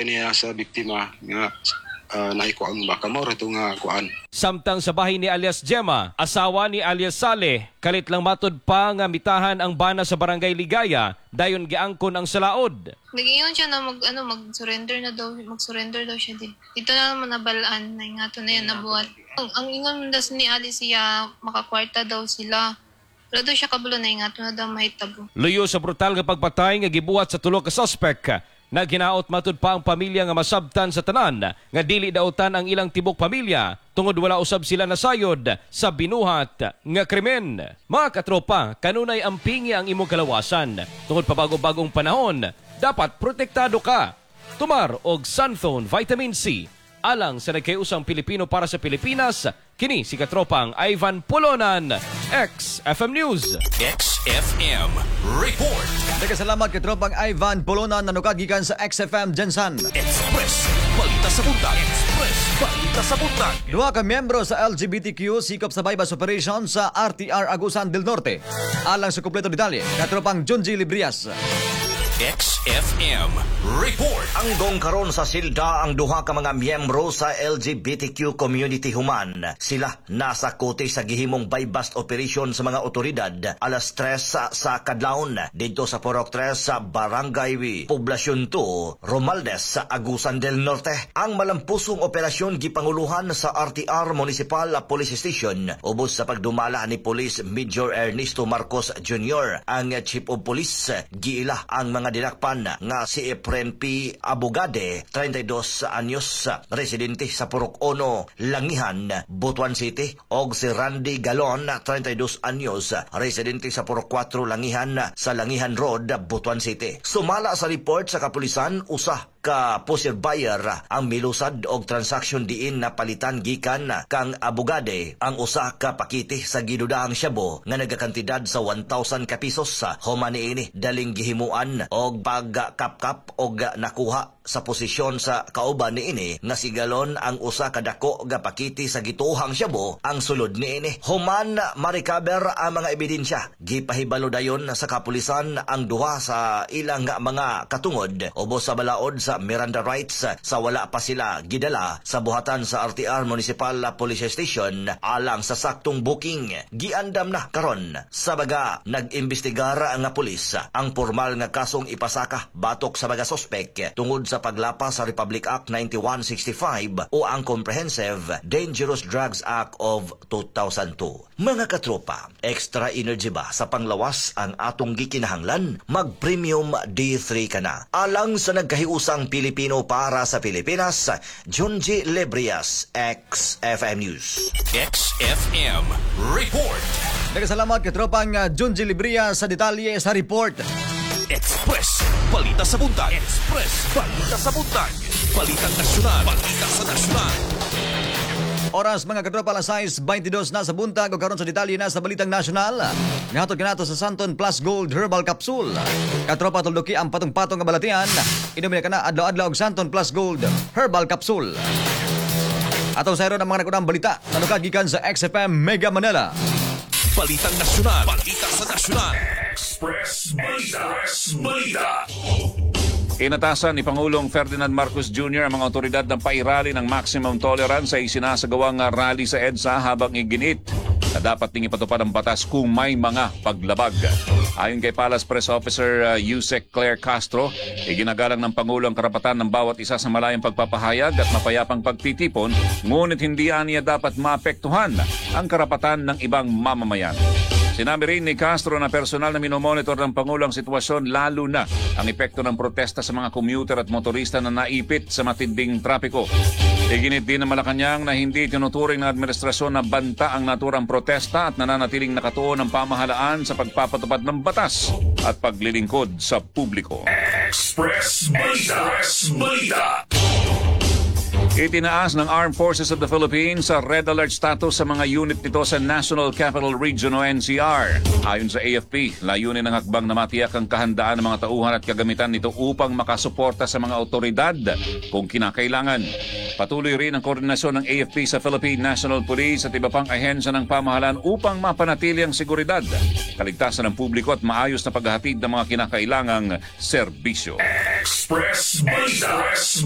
niya sa biktima nga naiko ang baka mo reto nga kuan. Samtang sa bahay ni alias Gemma, asawa ni alias Saleh, kalit lang matud pa nga mitahan ang bana sa Barangay Ligaya, dayon giangkon ang salaod. Nagingon siya na mag-surrender daw siya dito. Dito na naman nabalaan na ingato na yan nabuhat. Ang ingon das ni Ali siya makakwarta daw sila. Pero daw siya kabulo na ingato na daw mahitabo. Luyo sa brutal nga pagpatay nga gibuhat sa tulo ka suspect. Nagginaot matud pa ang pamilya nga masabtan sa tanan nga dili dautan ang ilang tibok pamilya tungod wala usab sila nasayod sa binuhat nga krimen. Mga katropa, kanunay ampingi ang imong kalawasan. Tungod pa bago-bagong panahon, dapat protektado ka. Tumar og Sunphone Vitamin C alang sa nagkayusang Pilipino para sa Pilipinas. Kini si katropang Ivan Pulonan, XFM News. XFM Report. Nagkasalamat katropang Ivan Pulonan na nukagikan sa XFM Jensan. Express, balita sa buntag. Express, balita sa buntag. Duha ka miyembro sa LGBTQ sikop sa bypass operation sa RTR Agusan del Norte. Alang sa kumpleto detalye, katropang Junji Librias. XFM Report. Anggong karon sa silda ang duha ka mga miyembro sa LGBTQ community human. Sila nasa kote sa gihimong buy-bust operation sa mga otoridad alas 3 sa kadlawon dito sa Porok 3 sa Barangay Poblasyon 2, Romaldes sa Agusan del Norte. Ang malampusong operasyon gipanguluhan sa RTR Municipal Police Station ubos sa pagdumala ni Police Major Ernesto Marcos Jr. Ang Chief of Police giila ang mga dinakpan nga si Efren P. Abogade, 32 anyos, residente sa Purok 1, Langihan, Butuan City, og si Randy Galon, 32 anyos, residente sa Purok 4, Langihan, sa Langihan Road, Butuan City. Sumala sa report sa kapulisan, usa ka pusher buyer ang milusad og transaksyon diin na palitan gikan kang Abogade ang usa ka pakiti sa gidudahang syabo nga nagakantidad sa 1,000 ka pesos. Human niini daling gihimuan og pagkapkap og nakuha sa posisyon sa kauban niini nga sigalon ang usa ka dako nga pakiti sa gituhang syabo ang sulod niini. Human ma-recover ang mga ebidensya. Gipahibalo dayon sa kapulisan ang duha sa ilang mga katungod ubos sa balaod sa Miranda rights sa wala pa sila gidala sa buhatan sa RTR Municipal Police Station alang sa saktong booking. Giandam na karon sa baga nag-imbestigar nga pulis ang formal nga kasong ipasaka batok sa baga suspek tungod sa paglapa sa Republic Act 9165 o ang Comprehensive Dangerous Drugs Act of 2002. Mga katropa, extra energy ba sa panglawas ang atong gikinahanglan? Mag-premium D3 ka na. Alang sa nagkahiusang Pilipino para sa Pilipinas, Junji Librias, XFM News. XFM Report. Nagkasalamat katropang Junji Librias sa detalye sa report. Express, balita sa buntag. Express, balita sa buntag. Balitang nasyonal, balita sa nasyonal. Oras mga katropa, alas 6:22 na sa buntag o karon sa detalye na sa Balitang Nasyonal. Nihatod kanato sa Santon Plus Gold Herbal Capsule. Katropa tulduki ang patong-patong nga balatian. Inumin ka na adlaw-adlaw og Santon Plus Gold Herbal Capsule. Atong sayro ng mga nakunang balita na gikan sa XFM Mega Manila. Balitang nasyonal, balita sa nasyonal. Express Balita, Balita. Inatasan ni Pangulong Ferdinand Marcos Jr. ang mga otoridad ng pairali ng maximum tolerance sa isinasagawang rally sa EDSA habang iginit na dapat ning ipatupad ang batas kung may mga paglabag. Ayon kay Palace Press Officer Yusek Claire Castro, iginagalang ng Pangulo ang karapatan ng bawat isa sa malayang pagpapahayag at mapayapang pagtitipon, ngunit hindi niya dapat maapektuhan ang karapatan ng ibang mamamayan. Sinabi rin ni Castro na personal na minomonitor ng Pangulo ang sitwasyon lalo na ang epekto ng protesta sa mga commuter at motorista na naipit sa matinding trapiko. Iginit din ng Malacanang na hindi tinuturing ng administrasyon na banta ang naturang protesta at nananatiling nakatuon ang pamahalaan sa pagpapatupad ng batas at paglilingkod sa publiko. Express Balita, Balita. Itinaas ng Armed Forces of the Philippines sa Red Alert status sa mga unit nito sa National Capital Region o NCR. Ayon sa AFP, layunin ng hakbang na matiyak ang kahandaan ng mga tauhan at kagamitan nito upang makasuporta sa mga otoridad kung kinakailangan. Patuloy rin ang koordinasyon ng AFP sa Philippine National Police at iba pang ahensya ng pamahalaan upang mapanatili ang seguridad, kaligtasan ng publiko at maayos na paghahatid ng mga kinakailangang serbisyo. Express Balita.